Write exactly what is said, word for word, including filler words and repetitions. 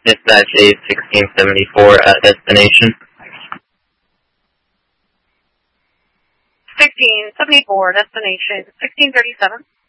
Dispatch A sixteen seventy-four at destination. sixteen seventy-four, destination sixteen thirty-seven.